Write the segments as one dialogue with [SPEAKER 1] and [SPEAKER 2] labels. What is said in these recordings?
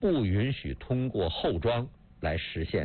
[SPEAKER 1] 不允许通过后装来实现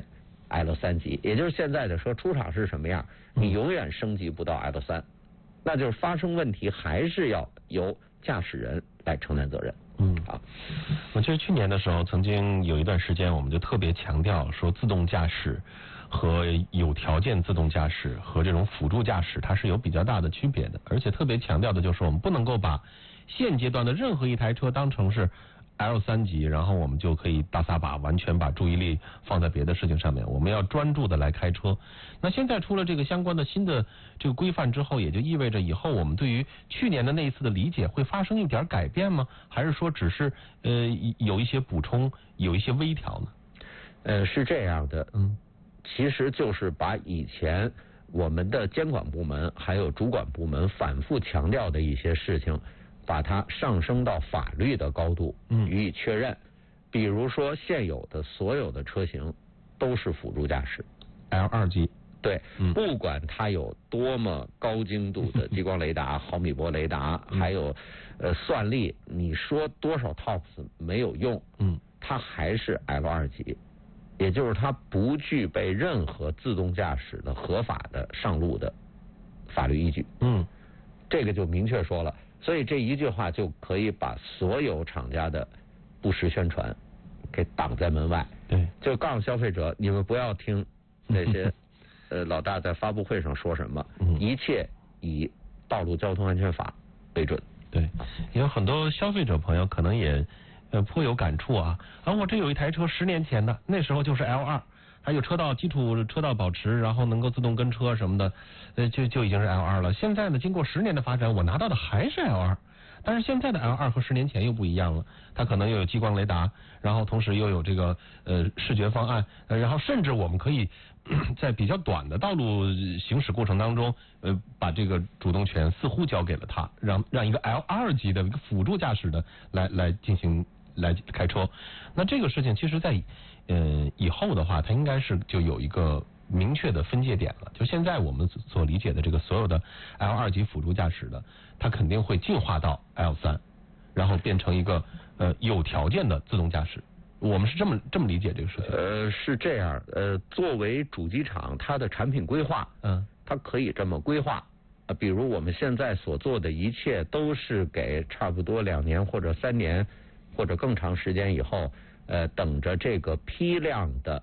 [SPEAKER 1] L3级，也就是现在的车出厂是什么样，你永远升级不到 L3，那就是发生问题还是要由驾驶人来承担责任。
[SPEAKER 2] 我记得去年的时候，曾经有一段时间，我们就特别强调说，自动驾驶和有条件自动驾驶和这种辅助驾驶，它是有比较大的区别的。而且特别强调的就是，我们不能够把现阶段的任何一台车当成是L3级，然后我们就可以大撒把，完全把注意力放在别的事情上面。我们要专注的来开车。那现在出了这个相关的新的这个规范之后，也就意味着以后我们对于去年的那一次的理解会发生一点改变吗？还是说只是有一些补充，有一些微调呢？
[SPEAKER 1] 是这样的，其实就是把以前我们的监管部门还有主管部门反复强调的一些事情，把它上升到法律的高度予以确认。比如说现有的所有的车型都是辅助驾驶
[SPEAKER 2] L2级，
[SPEAKER 1] 对，不管它有多么高精度的激光雷达、毫米波雷达，还有算力，你说多少 TOPS 没有用，它还是 L2级，也就是它不具备任何自动驾驶的合法的上路的法律依据。这个就明确说了，所以这一句话就可以把所有厂家的不实宣传给挡在门外。
[SPEAKER 2] 对，
[SPEAKER 1] 就告诉消费者，你们不要听那些老大在发布会上说什么，一切以道路交通安全法为准。
[SPEAKER 2] 对，有很多消费者朋友可能也颇有感触啊。我这有一台车10年前的，那时候就是 L2，还有车道基础车道保持，然后能够自动跟车什么的，就已经是 L2 了。现在呢，经过10年的发展，我拿到的还是 L2。但是现在的 L2 和10年前又不一样了，它可能又有激光雷达，然后同时又有这个视觉方案，然后甚至我们可以在比较短的道路行驶过程当中，把这个主动权似乎交给了它，让一个 L2 级的一个辅助驾驶的来进行来开车。那这个事情其实在以后的话，它应该是就有一个明确的分界点了。就现在我们所理解的这个所有的 L2 级辅助驾驶的，它肯定会进化到 L3，然后变成一个有条件的自动驾驶。我们是这么理解这个事情。
[SPEAKER 1] 是这样，作为主机厂，它的产品规划，它可以这么规划。比如我们现在所做的一切都是给差不多2年或者3年或者更长时间以后，等着这个批量的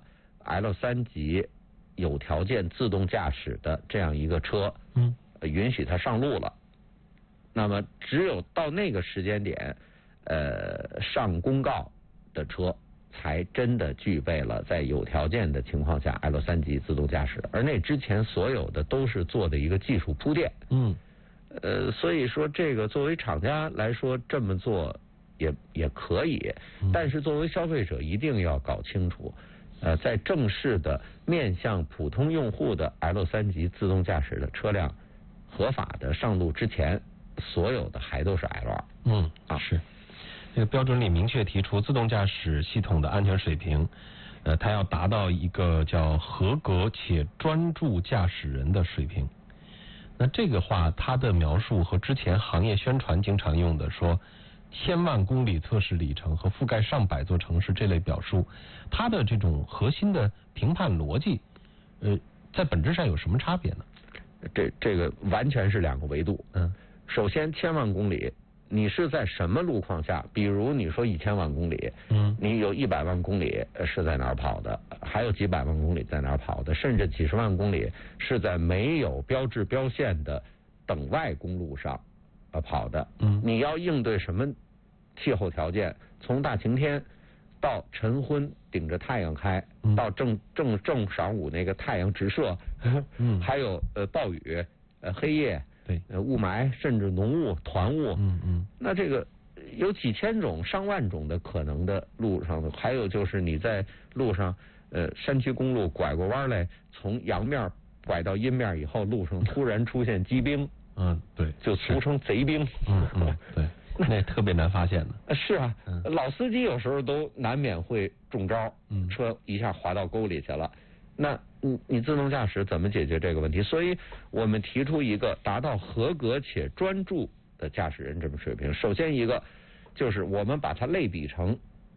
[SPEAKER 1] L3级有条件自动驾驶的这样一个车，允许它上路了。那么只有到那个时间点，上公告的车才真的具备了在有条件的情况下 L3级自动驾驶，而那之前所有的都是做的一个技术铺垫。所以说这个作为厂家来说这么做也可以，但是作为消费者一定要搞清楚，在正式的面向普通用户的 L3级自动驾驶的车辆合法的上路之前，所有的还都是 L2。
[SPEAKER 2] 是。这个标准里明确提出，自动驾驶系统的安全水平，它要达到一个叫合格且专注驾驶人的水平。那这个话，它的描述和之前行业宣传经常用的说1000万公里测试里程和覆盖上百座城市这类表述，它的这种核心的评判逻辑，在本质上有什么差别呢？
[SPEAKER 1] 这个完全是2个维度。首先1000万公里。你是在什么路况下？比如你说1000万公里，你有100万公里是在哪儿跑的，还有几百万公里在哪儿跑的，甚至几十万公里是在没有标志标线的等外公路上跑的。你要应对什么气候条件？从大晴天到晨昏顶着太阳开，到正晌午那个太阳直射，还有暴雨、黑夜。
[SPEAKER 2] 对，
[SPEAKER 1] 雾霾甚至浓雾、团雾，那这个有几千种、上万种的可能的路上的，还有就是你在路上，山区公路拐过弯来，从阳面拐到阴面以后，路上突然出现积冰，
[SPEAKER 2] 对，
[SPEAKER 1] 就俗称贼冰，
[SPEAKER 2] 对，那特别难发现的。
[SPEAKER 1] 是啊，老司机有时候都难免会中招，车一下滑到沟里去了，那。你自动驾驶怎么解决这个问题？所以我们提出一个达到合格且专注的驾驶人这么水平。首先一个就是我们把它类比成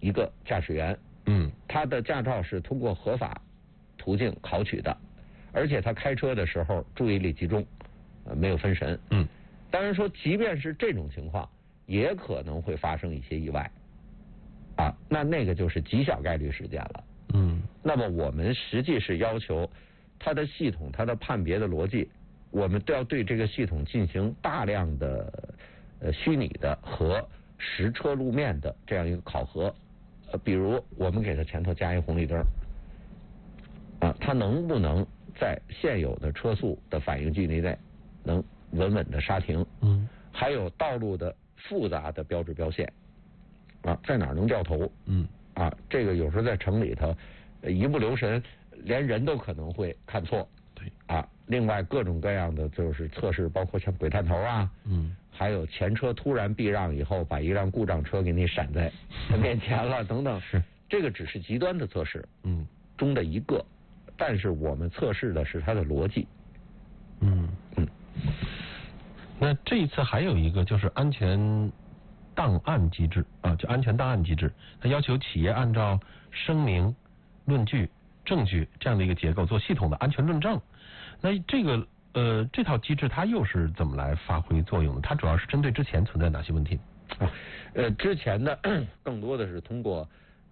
[SPEAKER 1] 一个驾驶员，他的驾照是通过合法途径考取的，而且他开车的时候注意力集中，没有分神。当然说，即便是这种情况，也可能会发生一些意外，那个就是极小概率事件了。那么我们实际是要求它的系统、它的判别的逻辑，我们都要对这个系统进行大量的虚拟的和实车路面的这样一个考核。比如我们给它前头加一红绿灯，它能不能在现有的车速的反应距离内能稳稳的刹停？还有道路的复杂的标志标线，在哪儿能掉头？这个有时候在城里头一不留神，连人都可能会看错。
[SPEAKER 2] 对，
[SPEAKER 1] 另外各种各样的就是测试，包括像鬼探头还有前车突然避让以后，把一辆故障车给你闪在面前了等等。
[SPEAKER 2] 是，
[SPEAKER 1] 这个只是极端的测试，中的一个，但是我们测试的是它的逻辑。
[SPEAKER 2] 那这一次还有一个就是安全档案机制就安全档案机制，它要求企业按照声明、论据、证据这样的一个结构做系统的安全论证。那这个这套机制它又是怎么来发挥作用的？它主要是针对之前存在哪些问题？
[SPEAKER 1] 之前呢，更多的是通过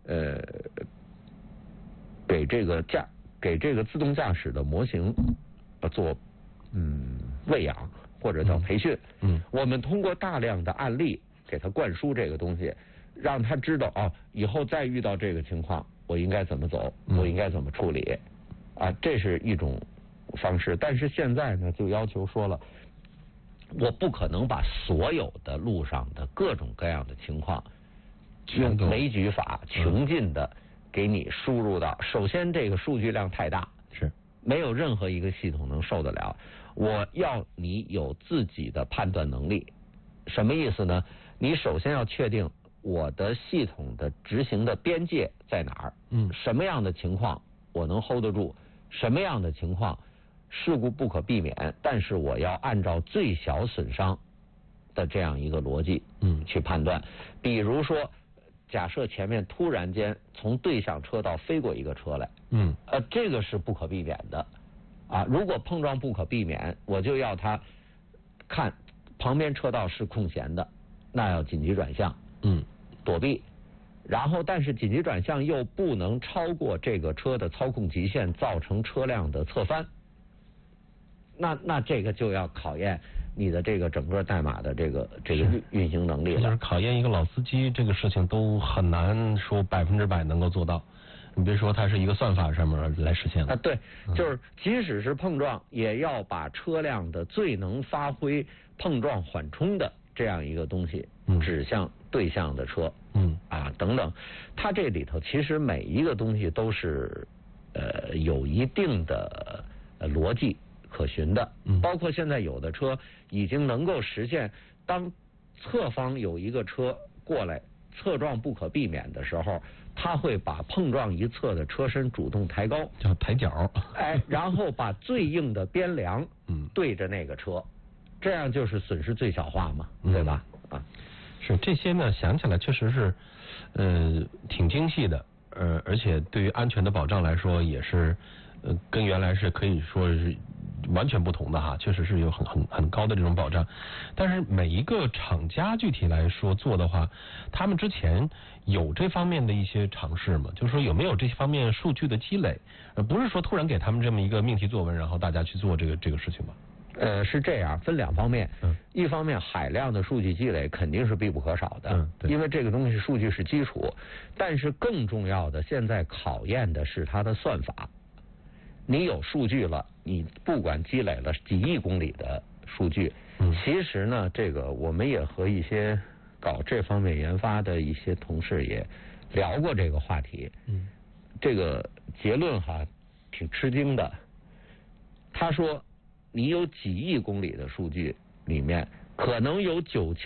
[SPEAKER 1] 给这个自动驾驶的模型做喂养或者叫培训。我们通过大量的案例给他灌输这个东西，让他知道以后再遇到这个情况我应该怎么走，我应该怎么处理这是一种方式。但是现在呢，就要求说了，我不可能把所有的路上的各种各样的情况用枚举法穷尽的给你输入到。首先这个数据量太大，
[SPEAKER 2] 是
[SPEAKER 1] 没有任何一个系统能受得了。我要你有自己的判断能力。什么意思呢？你首先要确定我的系统的执行的边界在哪儿，什么样的情况我能 hold 得住，什么样的情况事故不可避免，但是我要按照最小损伤的这样一个逻辑去判断。比如说假设前面突然间从对向车道飞过一个车来，这个是不可避免的如果碰撞不可避免，我就要他看旁边车道是空闲的，那要紧急转向躲避。然后但是紧急转向又不能超过这个车的操控极限，造成车辆的侧翻。那这个就要考验你的这个整个代码的这个运行能力了。
[SPEAKER 2] 就是考验一个老司机，这个事情都很难说100%能够做到。你别说它是一个算法上面来实现的
[SPEAKER 1] 对，就是即使是碰撞，也要把车辆的最能发挥碰撞缓冲的这样一个东西指向对向的车等等。它这里头其实每一个东西都是有一定的逻辑可循的，包括现在有的车已经能够实现，当侧方有一个车过来侧撞不可避免的时候，它会把碰撞一侧的车身主动抬高，
[SPEAKER 2] 叫抬脚
[SPEAKER 1] 然后把最硬的边梁对着那个车，这样就是损失最小化嘛，对吧？
[SPEAKER 2] 是这些呢，想起来确实是挺精细的，而且对于安全的保障来说也是跟原来是可以说是完全不同的哈，确实是有很高的这种保障。但是每一个厂家具体来说做的话，他们之前有这方面的一些尝试吗？就是说有没有这方面数据的积累？不是说突然给他们这么一个命题作文，然后大家去做这个事情吧？
[SPEAKER 1] 是这样，分两方面。一方面海量的数据积累肯定是必不可少的，因为这个东西数据是基础。但是更重要的，现在考验的是它的算法。你有数据了，你不管积累了几亿公里的数据，其实呢，这个我们也和一些搞这方面研发的一些同事也聊过这个话题。这个结论挺吃惊的。他说，你有几亿公里的数据里面，可能有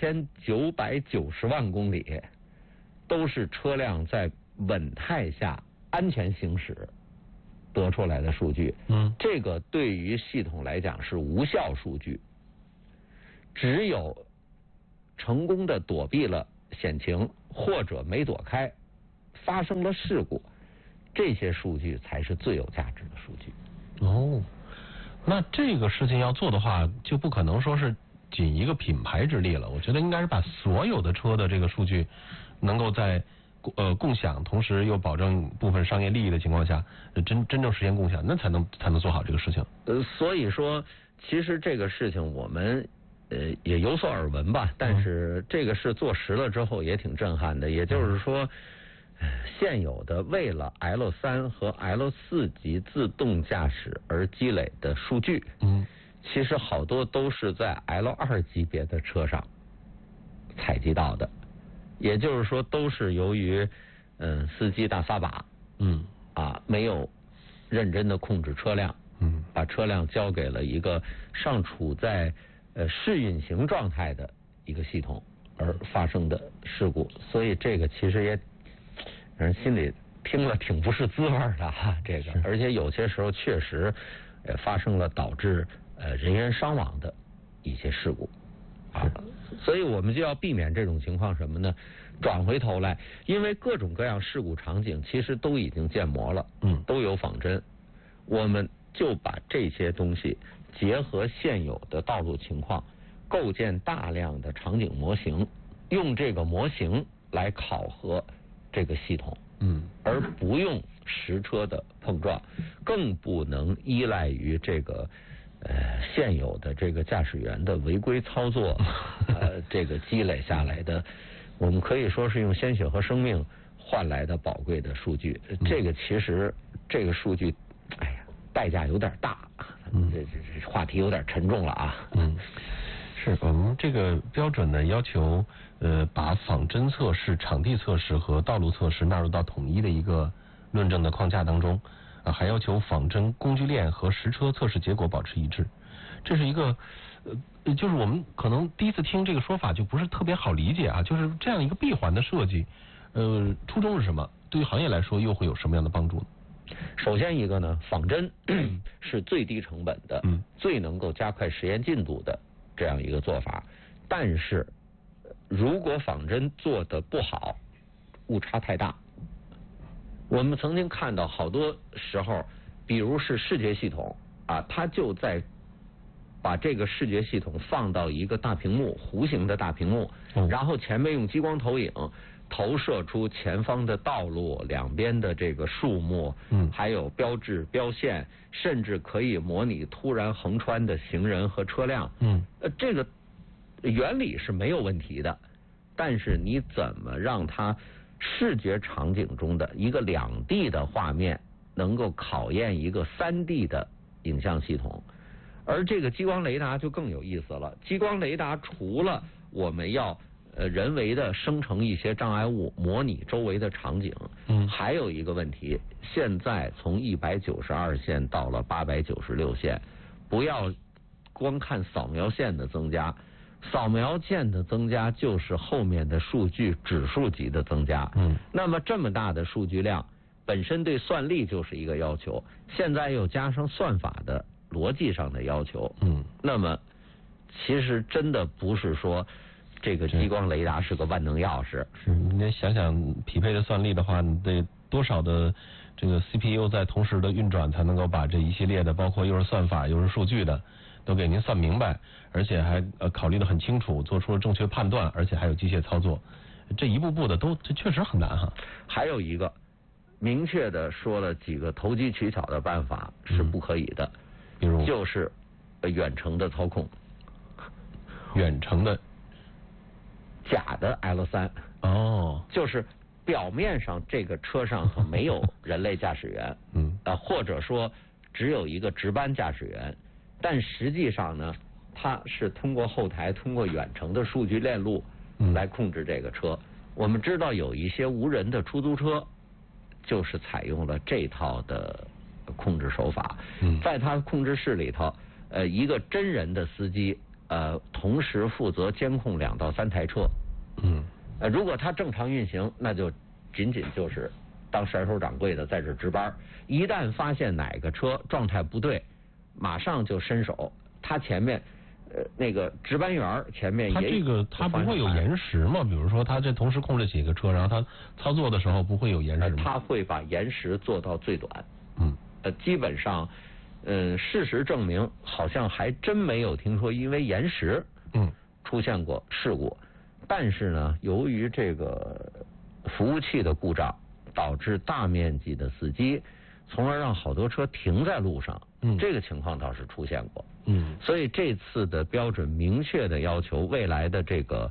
[SPEAKER 1] 9990万公里都是车辆在稳态下安全行驶得出来的数据。这个对于系统来讲是无效数据，只有成功的躲避了险情或者没躲开， 发生了事故，这些数据才是最有价值的数据。
[SPEAKER 2] 哦，那这个事情要做的话，就不可能说是仅一个品牌之力了。我觉得应该是把所有的车的这个数据能够在共享，同时又保证部分商业利益的情况下，真正实现共享，那才能做好这个事情。
[SPEAKER 1] 所以说，其实这个事情我们也有所耳闻吧，但是这个事做实了之后也挺震撼的。也就是说，现有的为了 L3 和 L4级自动驾驶而积累的数据，其实好多都是在 L2级别的车上采集到的。也就是说，都是由于司机大撒把，没有认真的控制车辆，把车辆交给了一个尚处在试运行状态的一个系统而发生的事故。所以这个其实也让人心里听了挺不是滋味的哈。这个，而且有些时候确实发生了导致人员伤亡的一些事故。所以我们就要避免这种情况什么呢？转回头来，因为各种各样事故场景其实都已经建模了，都有仿真，我们就把这些东西结合现有的道路情况，构建大量的场景模型，用这个模型来考核这个系统，而不用实车的碰撞，更不能依赖于这个现有的这个驾驶员的违规操作，这个积累下来的，我们可以说是用鲜血和生命换来的宝贵的数据。这个其实这个数据，哎呀，代价有点大，这话题有点沉重了啊。
[SPEAKER 2] 是我们这个标准呢要求把仿真测试、场地测试和道路测试纳入到统一的一个论证的框架当中。还要求仿真工具链和实车测试结果保持一致，这是一个就是我们可能第一次听这个说法就不是特别好理解啊，就是这样一个闭环的设计，初衷是什么？对于行业来说又会有什么样的帮助呢？
[SPEAKER 1] 首先一个呢，仿真是最低成本的，最能够加快实验进度的这样一个做法。但是如果仿真做得不好，误差太大。我们曾经看到好多时候，比如是视觉系统它就在把这个视觉系统放到一个大屏幕，弧形的大屏幕，然后前面用激光投影投射出前方的道路、两边的这个树木，还有标志标线，甚至可以模拟突然横穿的行人和车辆。这个原理是没有问题的，但是你怎么让它视觉场景中的一个2D 的画面能够考验一个3D 的影像系统？而这个激光雷达就更有意思了。激光雷达除了我们要人为的生成一些障碍物，模拟周围的场景，还有一个问题，现在从192线到了896线，不要光看扫描线的增加，扫描线的增加就是后面的数据指数级的增加。那么这么大的数据量，本身对算力就是一个要求，现在又加上算法的逻辑上的要求。那么其实真的不是说这个激光雷达是个万能钥匙。
[SPEAKER 2] 你得想想匹配的算力的话，你得多少的这个 CPU 在同时的运转，才能够把这一系列的，包括又是算法又是数据的，都给您算明白，而且还考虑得很清楚，做出了正确判断，而且还有机械操作，这一步步的这确实很难哈。
[SPEAKER 1] 还有一个明确的说了几个投机取巧的办法是不可以的，
[SPEAKER 2] 比如
[SPEAKER 1] 就是远程的操控，
[SPEAKER 2] 远程的
[SPEAKER 1] 假的 L3 就是表面上这个车上没有人类驾驶员，或者说只有一个值班驾驶员，但实际上呢，它是通过后台通过远程的数据链路来控制这个车。我们知道有一些无人的出租车就是采用了这套的控制手法，在它控制室里头，一个真人的司机同时负责监控2到3台车。如果它正常运行，那就仅就是当甩手掌柜的在这值班，一旦发现哪个车状态不对，马上就伸手，他前面那个值班员前面也
[SPEAKER 2] 它不会有延时吗？比如说他这同时控制几个车，然后他操作的时候不会有延时吗？
[SPEAKER 1] 他会把延时做到最短。基本上，事实证明好像还真没有听说因为延时出现过事故。但是呢，由于这个服务器的故障，导致大面积的死机，从而让好多车停在路上。这个情况倒是出现过。所以这次的标准明确的要求，未来的这个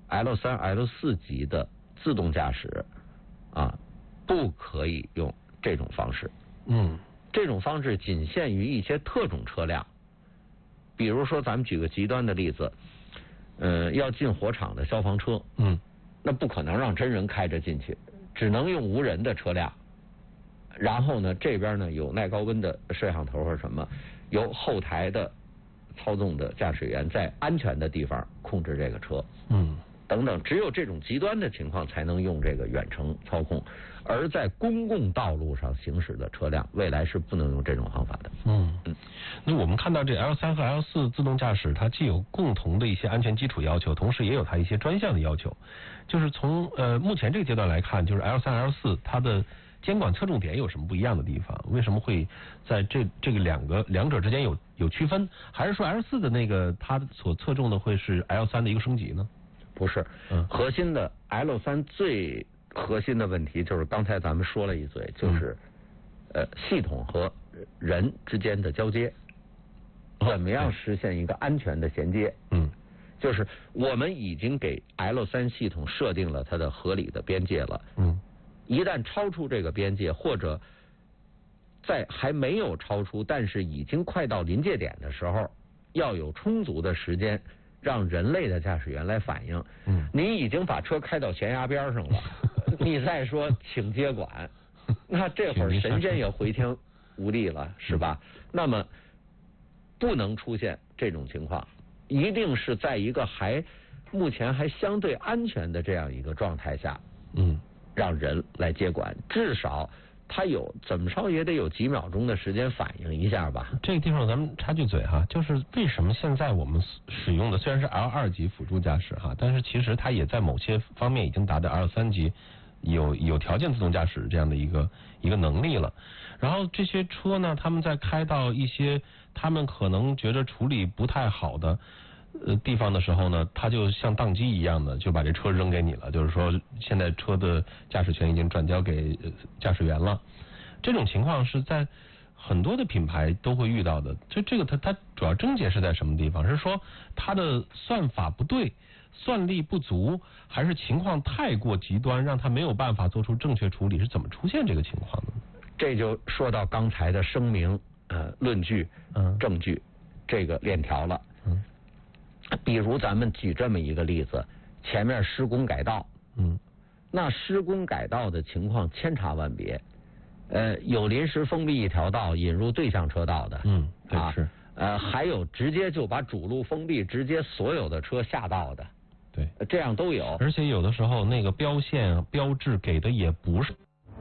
[SPEAKER 1] L3、L4 级的自动驾驶不可以用这种方式。这种方式仅限于一些特种车辆，比如说咱们举个极端的例子，要进火场的消防车，那不可能让真人开着进去，只能用无人的车辆。然后呢，这边呢有耐高温的摄像头或什么，由后台的操纵的驾驶员在安全的地方控制这个车，等等，只有这种极端的情况才能用这个远程操控。而在公共道路上行驶的车辆，未来是不能用这种方法的。
[SPEAKER 2] 那我们看到这 L3 和 L4 自动驾驶，它既有共同的一些安全基础要求，同时也有它一些专项的要求。就是从目前这个阶段来看，就是 L3、L4 它的监管侧重点有什么不一样的地方？为什么会在这个两者之间有区分？还是说 L4 的那个它所侧重的会是 L3 的一个升级呢？
[SPEAKER 1] 不是，核心的 L3 最核心的问题就是刚才咱们说了一嘴，就是系统和人之间的交接，怎么样实现一个安全的衔接？就是我们已经给 L3 系统设定了它的合理的边界了。一旦超出这个边界，或者在还没有超出，但是已经快到临界点的时候，要有充足的时间让人类的驾驶员来反应。你已经把车开到悬崖边上了，你再说请接管，那这会儿神仙也回天无力了，是吧？那么不能出现这种情况，一定是在一个目前还相对安全的这样一个状态下，让人来接管，至少他怎么着也得有几秒钟的时间反应一下吧。
[SPEAKER 2] 这个地方咱们插句嘴哈，就是为什么现在我们使用的虽然是 L2 级辅助驾驶哈，但是其实它也在某些方面已经达到 L3 级有条件自动驾驶这样的一个能力了。然后这些车呢，他们在开到一些他们可能觉得处理不太好的地方的时候呢，他就像宕机一样的就把这车扔给你了，就是说现在车的驾驶权已经转交给驾驶员了。这种情况是在很多的品牌都会遇到的。这个它主要症结是在什么地方？是说它的算法不对，算力不足，还是情况太过极端，让它没有办法做出正确处理？是怎么出现这个情况的？
[SPEAKER 1] 这就说到刚才的声明、论据、证据这个链条了。比如咱们举这么一个例子，前面施工改道，那施工改道的情况千差万别，有临时封闭一条道引入对向车道的，
[SPEAKER 2] 是，
[SPEAKER 1] 还有直接就把主路封闭，直接所有的车下道的，
[SPEAKER 2] 对，
[SPEAKER 1] 这样都有。
[SPEAKER 2] 而且有的时候那个标线标志给的也不是。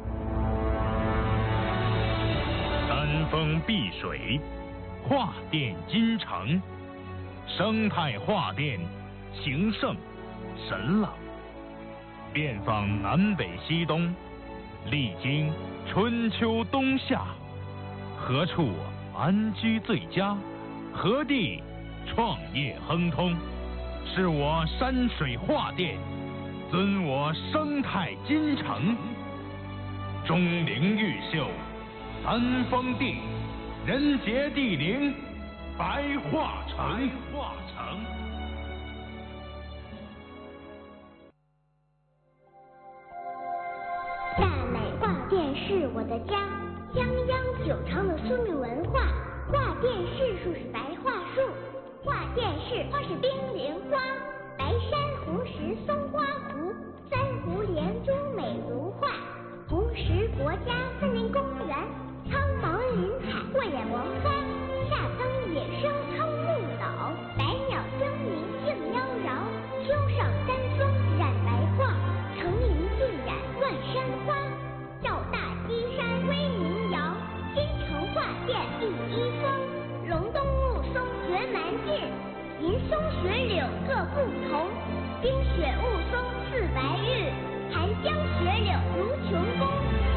[SPEAKER 3] 山峰碧水，化电金城。生态化电，情圣神朗，遍访南北西东，历经春秋冬夏，何处安居最佳？何地创业亨通？是我山水化电，尊我生态金城。钟灵毓秀，三峰地，人杰地灵。白化城，
[SPEAKER 4] 大美化电是我的家，泱泱久长的生命文化。化电是树是白桦树，化电是花是冰凌花，白珊瑚石松花。